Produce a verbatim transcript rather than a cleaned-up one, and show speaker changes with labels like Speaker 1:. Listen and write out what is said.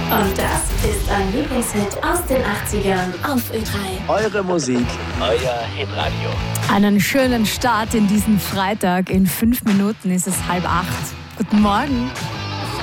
Speaker 1: Und das ist ein Lieblingshit aus den achtzigern auf Ö drei.
Speaker 2: Eure Musik,
Speaker 3: euer Hitradio.
Speaker 4: Einen schönen Start in diesen Freitag. In fünf Minuten ist es halb acht. Guten Morgen.